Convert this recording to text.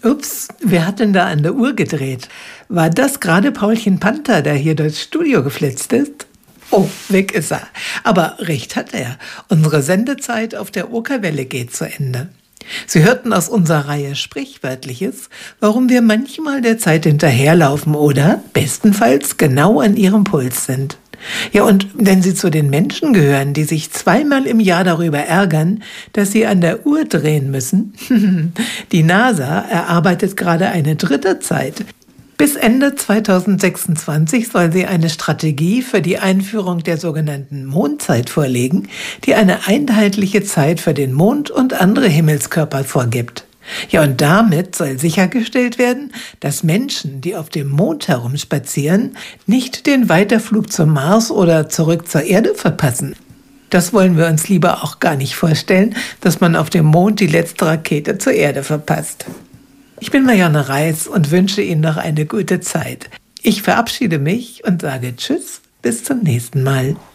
Ups, wer hat denn da an der Uhr gedreht? War das gerade Paulchen Panther, der hier durchs Studio geflitzt ist? Oh, weg ist er. Aber recht hat er. Unsere Sendezeit auf der Okerwelle geht zu Ende. Sie hörten aus unserer Reihe Sprichwörtliches, warum wir manchmal der Zeit hinterherlaufen oder bestenfalls genau an ihrem Puls sind. Ja, und wenn Sie zu den Menschen gehören, die sich zweimal im Jahr darüber ärgern, dass sie an der Uhr drehen müssen, die NASA erarbeitet gerade eine dritte Zeit. Bis Ende 2026 soll sie eine Strategie für die Einführung der sogenannten Mondzeit vorlegen, die eine einheitliche Zeit für den Mond und andere Himmelskörper vorgibt. Ja, und damit soll sichergestellt werden, dass Menschen, die auf dem Mond herumspazieren, nicht den Weiterflug zum Mars oder zurück zur Erde verpassen. Das wollen wir uns lieber auch gar nicht vorstellen, dass man auf dem Mond die letzte Rakete zur Erde verpasst. Ich bin Marianne Reis und wünsche Ihnen noch eine gute Zeit. Ich verabschiede mich und sage Tschüss, bis zum nächsten Mal.